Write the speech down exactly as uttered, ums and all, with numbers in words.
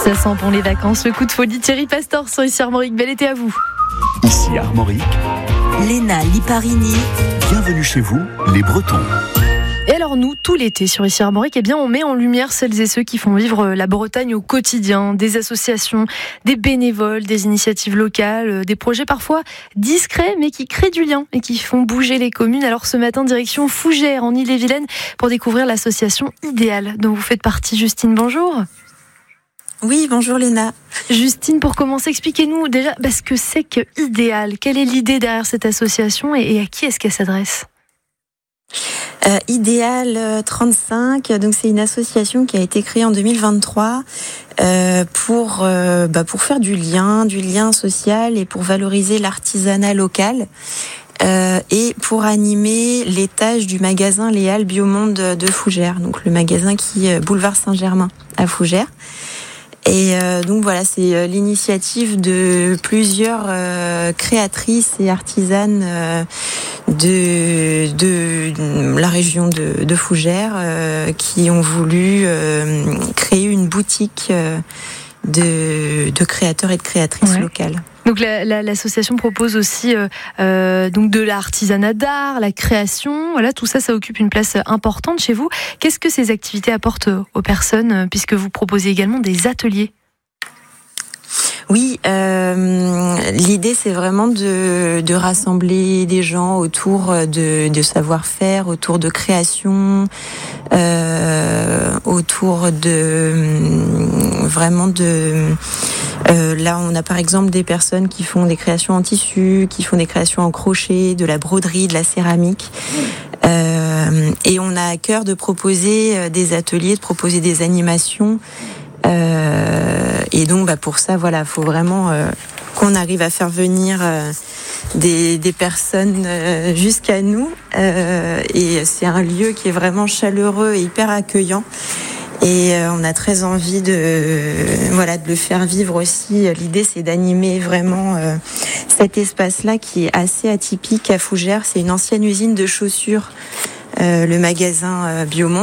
Ça sent pour les vacances. Le coup de folie Thierry Pastor sur Ici Armorique. Bel été à vous. Ici Armorique. Léna Liparini. Bienvenue chez vous, les Bretons. Et alors nous, tout l'été sur Ici Armorique, eh bien, on met en lumière celles et ceux qui font vivre la Bretagne au quotidien. Des associations, des bénévoles, des initiatives locales, des projets parfois discrets mais qui créent du lien et qui font bouger les communes. Alors ce matin, direction Fougères en Ille-et-Vilaine pour découvrir l'association Idéal dont vous faites partie. Justine, bonjour. Oui, bonjour Léna. Justine, pour commencer, expliquez-nous déjà bah, ce que c'est que Idéal. Quelle est l'idée derrière cette association et, et à qui est-ce qu'elle s'adresse ? Euh, Idéal trente-cinq, donc c'est une association qui a été créée en deux mille vingt-trois euh, pour euh, bah, pour faire du lien, du lien social et pour valoriser l'artisanat local euh, et pour animer l'étage du magasin Les Halles Biomonde de Fougères, donc le magasin qui est boulevard Saint-Germain à Fougères. Et euh, donc voilà, c'est euh, l'initiative de plusieurs euh, créatrices et artisanes euh, de, de la région de, de Fougères euh, qui ont voulu euh, créer une boutique euh, de, de créateurs et de créatrices ouais. locales. Donc la, la, l'association propose aussi euh, euh, donc de l'artisanat d'art, la création. Voilà, tout ça, ça occupe une place importante chez vous. Qu'est-ce que ces activités apportent aux personnes, puisque vous proposez également des ateliers ? Oui, euh, l'idée c'est vraiment de, de rassembler des gens autour de, de savoir-faire, autour de création, euh, autour de vraiment de. Euh, là, on a par exemple des personnes qui font des créations en tissu, qui font des créations en crochet, de la broderie, de la céramique. Euh, et on a à cœur de proposer des ateliers, de proposer des animations. Euh, et donc, bah, pour ça, voilà, faut vraiment euh, qu'on arrive à faire venir euh, des, des personnes euh, jusqu'à nous. Euh, et c'est un lieu qui est vraiment chaleureux et hyper accueillant. Et euh, on a très envie de, euh, voilà, de le faire vivre aussi. L'idée, c'est d'animer vraiment euh, cet espace-là qui est assez atypique à Fougères. C'est une ancienne usine de chaussures, euh, le magasin euh, Biomonde.